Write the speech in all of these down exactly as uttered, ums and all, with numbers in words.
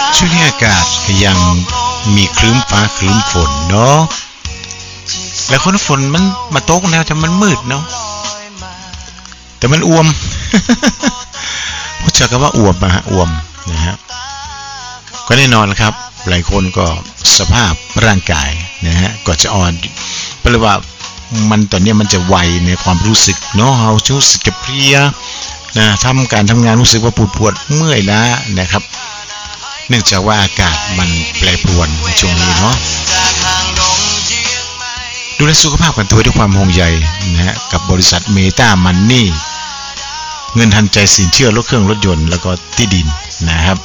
ช่วงนี้อากาศยังมีครึ้มฟ้าครึ้มฝนเนาะแล้วคนฝนมันมาตกแล้วจะมันมืดเนาะแต่มันอ้วมรู้จักกันว่าอ้วมนะฮะอ้วมนะฮะก็แน่นอนครับหลายคนก็สภาพร่างกายนะฮะก็จะอ่อนเพราะว่ามันตอนนี้มันจะไวในความรู้สึกเนาะเรารู้สึกจะเพลียนะทำการทำงานรู้สึกว่าปวดปวดเมื่อยล้านะครับเนื่องจากว่าอากาศมันแปรปรวนในช่วงนี้เนาะดูแลสุขภาพกันตัวด้วยความห่วงใยนะฮะกับบริษัทเมตามันนี่เงินทันใจสินเชื่อรถเครื่องรถยนต์แล้วก็ที่ดินนะครับ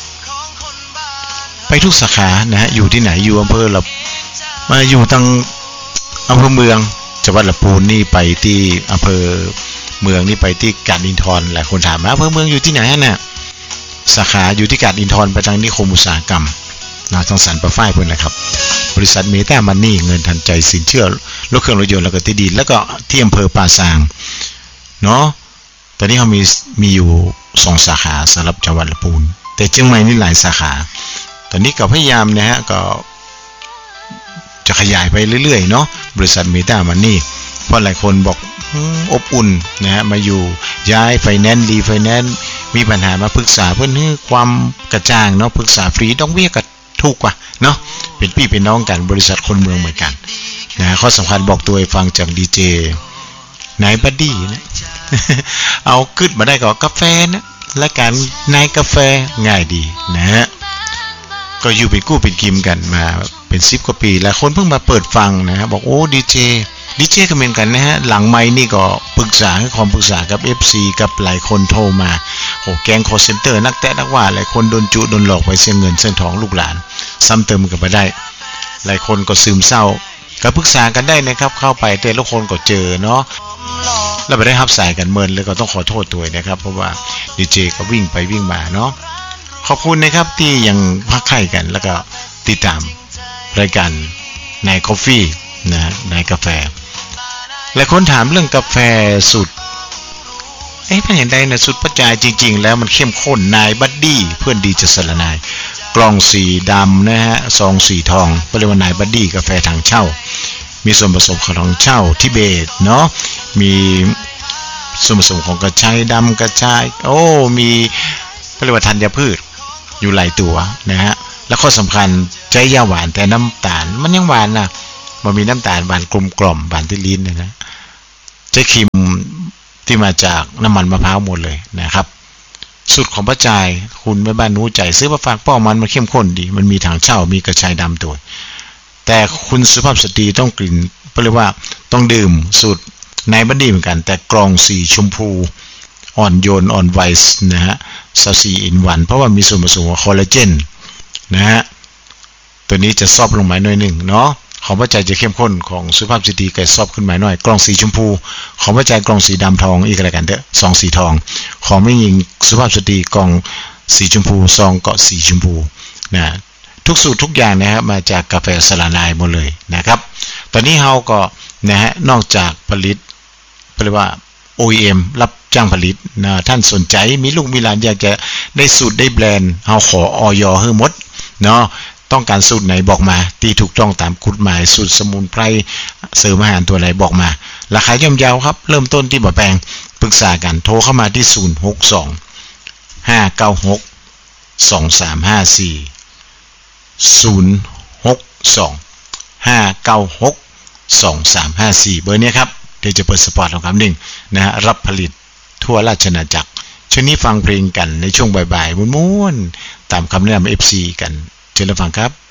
ไปทุกสาขานะฮะอยู่ที่ไหนอยู่อำเภอเรามาอยู่ทางอำเภอเมืองจังหวัดลำพูนนี่ไปที่อำเภอเมืองนี่ไปที่กาญจนทรหลายคนถามมาอำเภอเมืองอยู่ที่ไหนน่ะสาขาอยู่ที่กาญจนทรไปทางนิคมอุตสาหกรรมนะทางสันปะฝ้ายเพิ่นนะครับบริษัทเมตามันนี่เงินทันใจสินเชื่อรถเครื่องรถยนต์แล้วก็ที่ดินแล้วก็ที่อำเภอป่าซางเนาะตอนนี้เขามีมีอยู่สองสาขาสำหรับจังหวัดลำพูนแต่เชียงใหม่นี่หลายสาขาตอนนี้ก็พยายามนะฮะก็จะขยายไปเรื่อยๆเนาะบริษัทเมตามันนี่เพราะหลายคนบอกอบอุ่นนะฮะมาอยู่ย้ายไฟแนนซ์รีไฟแนนซ์มีปัญหามาปรึกษาเพื่อนให้ความกระจ่างเนาะปรึกษาฟรีต้องเบี้ยกับถูกกว่าเนาะเป็นพี่เป็นน้องกันบริษัทคนเมืองเหมือนกันนะข้อสำคัญบอกตัวให้ฟังจากดีเจนายบัดดี้นะ เอาขึ้นมาได้ก็กาแฟนะและการนายกาแฟง่ายดีนะฮะก็อยู่เป็นกู้เป็นกิมกันมาเป็นสิบกว่าปีหลายคนเพิ่งมาเปิดฟังนะฮะบอกโอ้ดีเจดีเจก็เหมือนกันนะฮะหลังไมค์นี่ก็ปรึกษาให้ความปรึกษากับ เอฟ ซี กับหลายคนโทรมาโอ้แก๊งคอลเซ็นเตอร์นักแตะนักว่าหลายคนโดนจุโดนหลอกไปเสียเงินเส้นทองลูกหลานซ้ำเติมกันไปได้หลายคนก็ซึมเศร้าก็ปรึกษากันได้นะครับเข้าไปแต่ละคนก็เจอเนาะแล้วไปได้รับสายกันเมินเลยก็ต้องขอโทษตัวนะครับเพราะว่าดีเจก็วิ่งไปวิ่งมาเนาะขอบคุณนะครับที่ยังพักไข่กันแล้วก็ติดตามรายการนายกาแฟนะนายกาแฟหลายคนถามเรื่องกาแฟสูตรเอ๊ะเป็นอย่างไรนะสูตรปัจจัยจริงๆแล้วมันเข้มข้นนายบัดดี้เพื่อนดีจะสละนายกล่องสีดำนะฮะซองสีทองเรียกว่านายบัดดี้กาแฟทางเช่ามีส่วนผสมของทางเช่าทิเบตเนาะมีส่วนผสมของกระชายดำกระชายโอ้มีเรียกว่าธัญพืชอยู่หลายตัวนะฮะแล้วข้อสำคัญใจยาหวานแต่น้ำตาลมันยังหวานนะมันมีน้ำตาลหวานกลมกล่อมหวานที่ลิ้นนะนะใจครีมที่มาจากน้ำมันมะพร้าวหมดเลยนะครับสูตรของป้าจายคุณแม่บ้านนู้ใจซื้อมาฝากป้อมันมันเข้มข้นดีมันมีถังเช่ามีกระชายดำตัวแต่คุณสุภาพสตรีต้องกลิ่นเรียกว่าต้องดื่มสูตรนายบัดดี้เหมือนกันแต่กรองสีชมพูอ่อนโยนอ่อนไวส์นะฮะซาซีอินวันเพราะว่ามีส่วนผสมของคอลลาเจนนะฮะตัวนี้จะซอบลงมาหน่อยหนึ่งเนาะของพระจัยจะเข้มข้นของสุภาพสตรีไก่ซอบขึ้นมาหน่อยกล่องสีชมพูของพระจัยกล่องสีดำทองอีกอะไรกันเด้อซองสีทองของไม่ยิงสุภาพสตรีกล่องสีชมพูซองเกาะสีชมพูนะทุกสูตรทุกอย่างนะครับมาจากกาแฟสลานายหมดเลยนะครับตอนนี้เฮาก็นะฮะนอกจากผลิตเรียกว่า โอ อี เอ็ม รับจ้างผลิตนะท่านสนใจมีลูกมีหลานอยากจะได้สูตรได้แบรนด์เฮาขออย.ให้หมดเนาะต้องการสูตรไหนบอกมาที่ถูกต้องตามกฎหมายสูตรสมุนไพรเสริมอาหารตัวไหนบอกมาราคาย่อมเยาครับเริ่มต้นที่บ่แพงปรึกษากันโทรเข้ามาที่ศูนย์ หก สอง ห้า เก้า หก สอง สาม ห้า สี่ ศูนย์ หก สอง ห้า เก้า หก สอง สาม ห้า สี่เบอร์นี้ครับเดี๋ยวจะเปิดสปอร์ตของคำหนึ่งนะฮะรับผลิตทั่วราชอาณาจักรช่วงนี้ฟังเพลงกันในช่วงบ่ายๆม้วนๆตามคำแนะนำ เอฟ ซี กันเชิญรับฟังครับ